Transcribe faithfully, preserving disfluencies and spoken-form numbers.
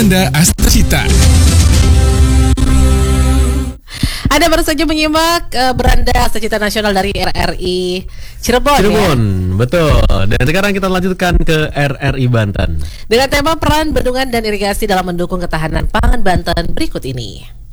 Beranda Astacita. Anda baru saja menyimak uh, Beranda Astacita Nasional dari R R I Cirebon, Cirebon, ya? Betul. Dan sekarang kita lanjutkan ke R R I Banten Dengan tema peran bendungan dan irigasi dalam mendukung ketahanan pangan Banten berikut ini.